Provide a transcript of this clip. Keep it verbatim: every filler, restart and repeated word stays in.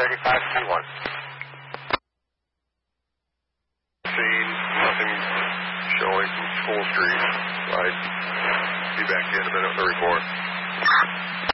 thirty-five two one. Seen nothing showing from School Street. I'd be back in a minute with the report.